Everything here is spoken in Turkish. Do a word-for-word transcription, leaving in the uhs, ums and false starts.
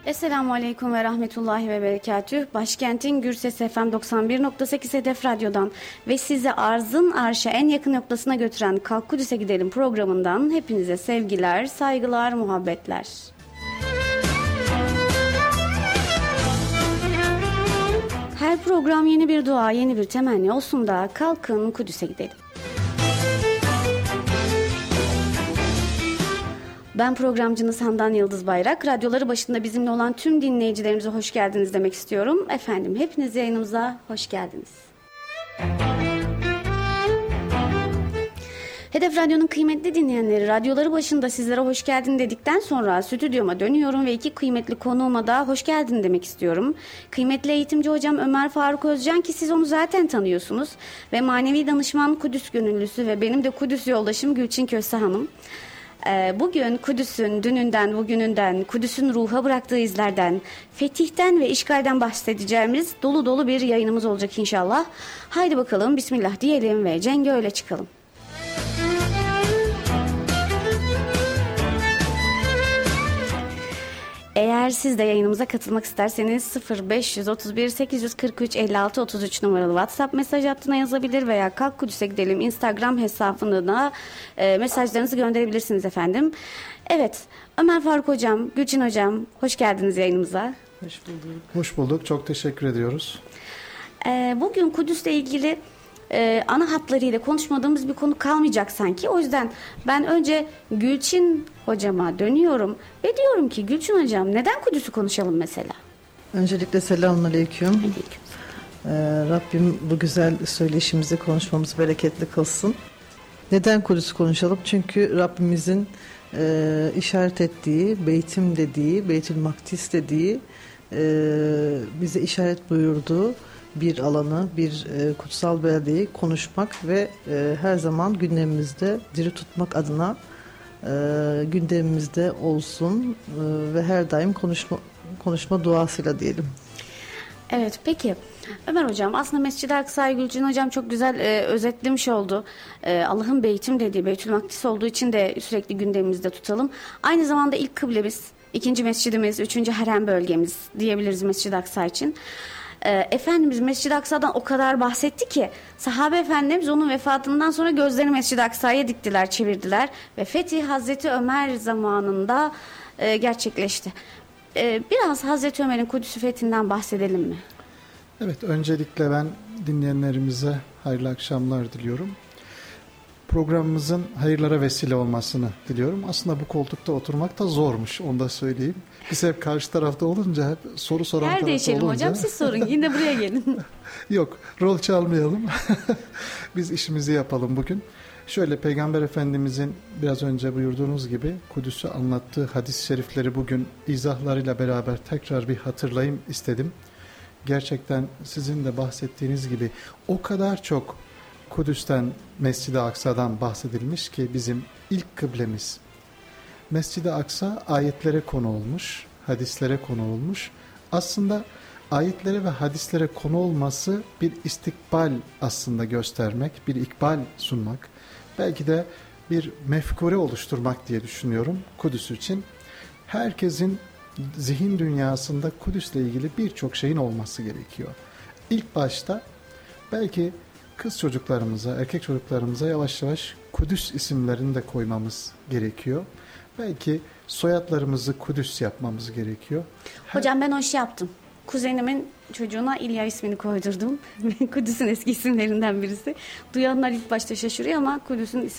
Esselamu Aleyküm ve Rahmetullahi ve Berekatüh. Başkentin Gürses F M doksan bir nokta sekiz Hedef Radyo'dan ve sizi arzın arşa en yakın noktasına götüren Kalk Kudüs'e Gidelim programından hepinize sevgiler, saygılar, muhabbetler. Her program yeni bir dua, yeni bir temenni olsun da kalkın Kudüs'e gidelim. Ben programcınız Handan Yıldız Bayrak. Radyoları başında bizimle olan tüm dinleyicilerimize hoş geldiniz demek istiyorum. Efendim hepiniz yayınımıza hoş geldiniz. Hedef Radyo'nun kıymetli dinleyenleri, radyoları başında sizlere hoş geldin dedikten sonra stüdyoma dönüyorum ve iki kıymetli konuğuma da hoş geldin demek istiyorum. Kıymetli eğitimci hocam Ömer Faruk Özcan, ki siz onu zaten tanıyorsunuz, ve manevi danışman Kudüs gönüllüsü ve benim de Kudüs yoldaşım Gülçin Köse Hanım. Bugün Kudüs'ün dününden, bugününden, Kudüs'ün ruha bıraktığı izlerden, fetihten ve işgalden bahsedeceğimiz dolu dolu bir yayınımız olacak inşallah. Haydi bakalım bismillah diyelim ve cenge öyle çıkalım. Eğer siz de yayınımıza katılmak isterseniz sıfır beş otuz bir sekiz kırk üç elli altı otuz üç numaralı WhatsApp mesaj hattına yazabilir veya Kalk Kudüs'e Gidelim Instagram hesabına e, mesajlarınızı gönderebilirsiniz efendim. Evet, Ömer Faruk Hocam, Gülçin Hocam, hoş geldiniz yayınımıza. Hoş bulduk. Hoş bulduk, çok teşekkür ediyoruz. E, bugün Kudüs'le ilgili Ee, ana hatlarıyla konuşmadığımız bir konu kalmayacak sanki. O yüzden ben önce Gülçin hocama dönüyorum ve diyorum ki Gülçin hocam, neden Kudüs'ü konuşalım mesela? Öncelikle selamünaleyküm. Aleyküm. Ee, Rabbim bu güzel söyleşimizi, konuşmamızı bereketli kılsın. Neden Kudüs'ü konuşalım? Çünkü Rabbimizin e, işaret ettiği, Beytim dediği, Beytül Makdis dediği, e, bize işaret buyurduğu bir alanı, bir e, kutsal beldeyi konuşmak ve e, her zaman gündemimizde diri tutmak adına e, gündemimizde olsun e, ve her daim konuşma konuşma duasıyla diyelim. Evet, peki Ömer hocam, aslında Mescid-i Aksa'yı Gülçin hocam çok güzel e, özetlemiş oldu. E, Allah'ın beytim dediği, Beytül Makdis olduğu için de sürekli gündemimizde tutalım. Aynı zamanda ilk kıblemiz, ikinci mescidimiz, üçüncü harem bölgemiz diyebiliriz Mescid-i Aksa için. Efendimiz Mescid-i Aksa'dan o kadar bahsetti ki sahabe efendimiz onun vefatından sonra gözlerini Mescid-i Aksa'ya diktiler, çevirdiler ve Fetih Hazreti Ömer zamanında e, gerçekleşti. E, biraz Hazreti Ömer'in Kudüs fethinden bahsedelim mi? Evet, öncelikle ben dinleyenlerimize hayırlı akşamlar diliyorum. Programımızın hayırlara vesile olmasını diliyorum. Aslında bu koltukta oturmak da zormuş, onu da söyleyeyim. Biz hep karşı tarafta olunca, hep soru soran tarafta olunca. Yer değişelim hocam, siz sorun, yine buraya gelin. Yok, rol çalmayalım. Biz işimizi yapalım bugün. Şöyle, Peygamber Efendimizin biraz önce buyurduğunuz gibi Kudüs'ü anlattığı hadis-i şerifleri bugün izahlarıyla beraber tekrar bir hatırlayayım istedim. Gerçekten sizin de bahsettiğiniz gibi o kadar çok Kudüs'ten, Mescid-i Aksa'dan bahsedilmiş ki bizim ilk kıblemiz. Mescid-i Aksa ayetlere konu olmuş, hadislere konu olmuş. Aslında ayetlere ve hadislere konu olması bir istikbal aslında göstermek, bir ikbal sunmak. Belki de bir mefkure oluşturmak diye düşünüyorum Kudüs için. Herkesin zihin dünyasında Kudüs'le ilgili birçok şeyin olması gerekiyor. İlk başta belki kız çocuklarımıza, erkek çocuklarımıza yavaş yavaş Kudüs isimlerini de koymamız gerekiyor. Belki soyadlarımızı Kudüs yapmamız gerekiyor. Hocam ben o işi yaptım. Kuzenimin çocuğuna İlya ismini koydurdum. Kudüs'ün eski isimlerinden birisi. Duyanlar ilk başta şaşırıyor ama Kudüs'ün